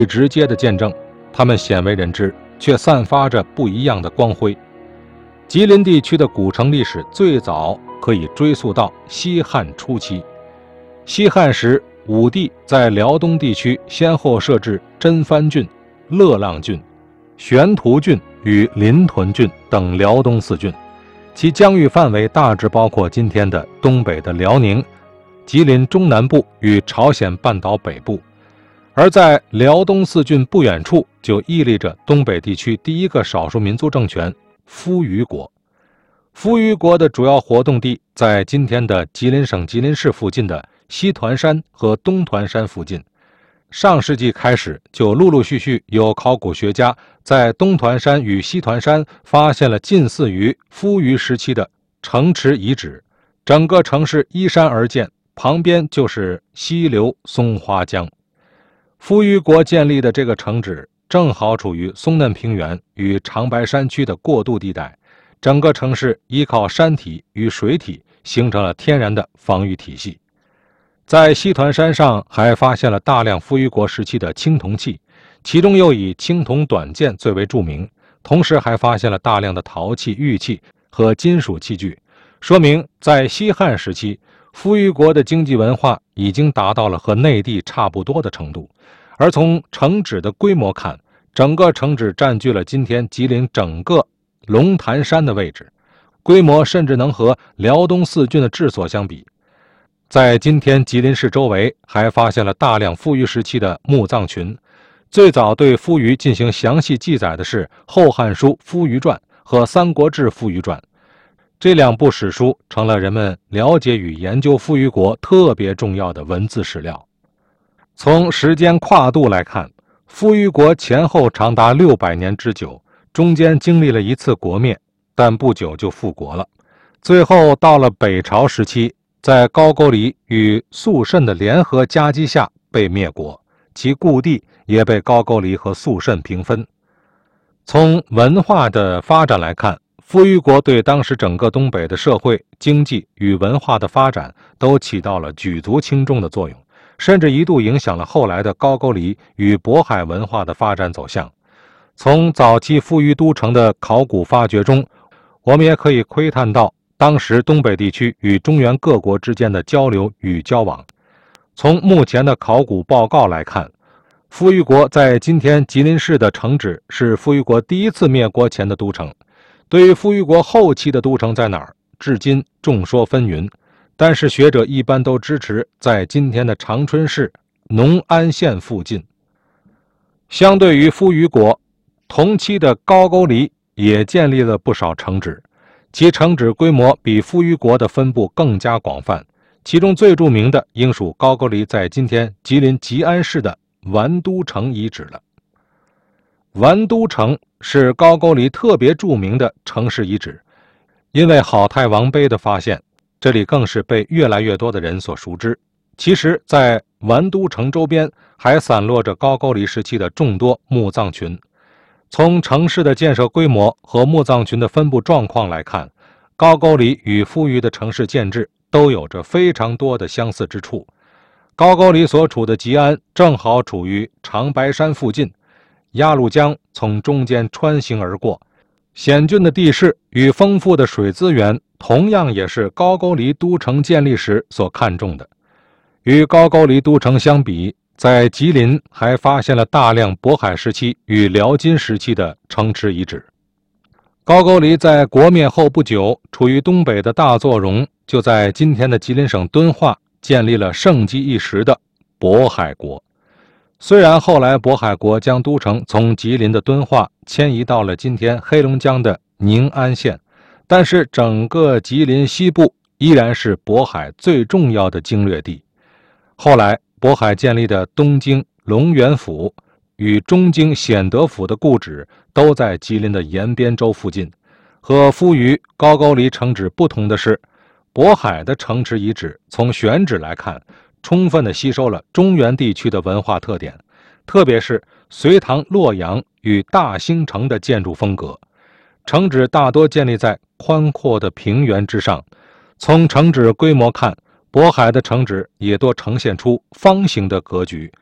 直接的见证，它们鲜为人知，却散发着不一样的光辉。吉林地区的古城历史最早可以追溯到西汉初期。西汉时，武帝在辽东地区先后设置真番郡、乐浪郡、玄图郡与临屯郡等辽东4郡，其疆域范围大致包括今天的东北的辽宁、吉林中南部与朝鲜半岛北部。而在辽东4郡不远处，就屹立着东北地区第一个少数民族政权夫余国。夫余国的主要活动地在今天的吉林省吉林市附近的西团山和东团山附近。上世纪开始，就陆陆续续有考古学家在东团山与西团山发现了近似于夫余时期的城池遗址，整个城市依山而建，旁边就是溪流松花江。夫余国建立的这个城址正好处于松嫩平原与长白山区的过渡地带，整个城市依靠山体与水体形成了天然的防御体系。在西团山上还发现了大量夫余国时期的青铜器，其中又以青铜短剑最为著名，同时还发现了大量的陶器、玉器和金属器具，说明在西汉时期，夫余国的经济文化已经达到了和内地差不多的程度。而从城址的规模看，整个城址占据了今天吉林整个龙潭山的位置，规模甚至能和辽东4郡的治所相比。在今天吉林市周围还发现了大量夫余时期的墓葬群，最早对夫余进行详细记载的是《后汉书·夫余传》和《三国志·夫余传》，这2部史书成了人们了解与研究夫余国特别重要的文字史料。从时间跨度来看，夫余国前后长达600年之久，中间经历了一次国灭，但不久就复国了。最后到了北朝时期，在高句丽与肃慎的联合夹击下被灭国，其故地也被高句丽和肃慎平分。从文化的发展来看，夫余国对当时整个东北的社会、经济与文化的发展都起到了举足轻重的作用，甚至一度影响了后来的高句丽与渤海文化的发展走向。从早期夫余都城的考古发掘中，我们也可以窥探到当时东北地区与中原各国之间的交流与交往。从目前的考古报告来看，夫余国在今天吉林市的城址是夫余国第一次灭国前的都城。对于夫余国后期的都城在哪儿，至今众说纷纭，但是学者一般都支持在今天的长春市农安县附近。相对于夫余国，同期的高句丽也建立了不少城址，其城址规模比夫余国的分布更加广泛，其中最著名的应属高句丽在今天吉林吉安市的完都城遗址了。完都城是高句丽特别著名的城市遗址，因为好太王碑的发现，这里更是被越来越多的人所熟知。其实在完都城周边还散落着高句丽时期的众多墓葬群。从城市的建设规模和墓葬群的分布状况来看，高句丽与夫余的城市建制都有着非常多的相似之处。高句丽所处的吉安正好处于长白山附近，鸭绿江从中间穿行而过，险峻的地势与丰富的水资源同样也是高句丽都城建立时所看重的。与高句丽都城相比，在吉林还发现了大量渤海时期与辽金时期的城池遗址。高句丽在国灭后不久，处于东北的大作荣就在今天的吉林省敦化建立了盛极一时的渤海国。虽然后来渤海国将都城从吉林的敦化迁移到了今天黑龙江的宁安县，但是整个吉林西部依然是渤海最重要的经略地。后来渤海建立的东京龙源府与中京显德府的故址都在吉林的延边州附近。和夫余、高句丽城址不同的是，渤海的城池遗址从选址来看，充分地吸收了中原地区的文化特点，特别是隋唐洛阳与大兴城的建筑风格。城址大多建立在宽阔的平原之上。从城址规模看，渤海的城址也多呈现出方形的格局，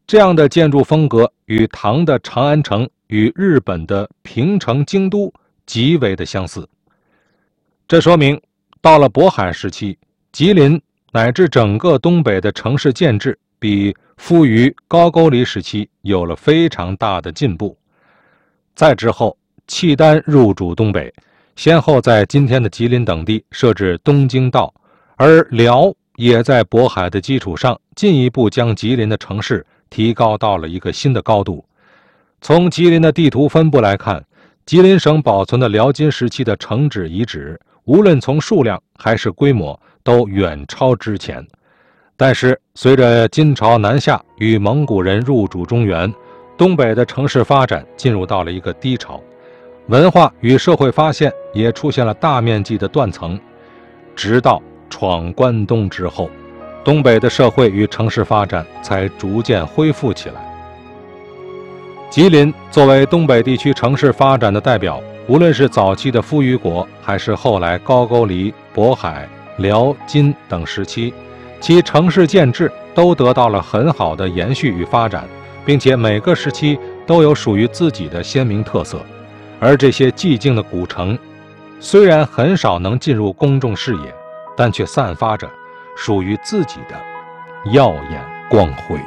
这样的建筑风格与唐的长安城与日本的平城京都极为的相似。这说明到了渤海时期，吉林乃至整个东北的城市建制比夫余高句丽时期有了非常大的进步。再之后，契丹入主东北，先后在今天的吉林等地设置东京道，而辽也在渤海的基础上进一步将吉林的城市提高到了一个新的高度。从吉林的地图分布来看，吉林省保存的辽金时期的城址遗址，无论从数量还是规模都远超之前。但是随着金朝南下与蒙古人入主中原，东北的城市发展进入到了一个低潮，文化与社会发现也出现了大面积的断层。直到闯关东之后，东北的社会与城市发展才逐渐恢复起来。吉林作为东北地区城市发展的代表，无论是早期的夫余国，还是后来高句丽、渤海、辽、金等时期，其城市建制都得到了很好的延续与发展，并且每个时期都有属于自己的鲜明特色。而这些寂静的古城，虽然很少能进入公众视野，但却散发着属于自己的耀眼光辉。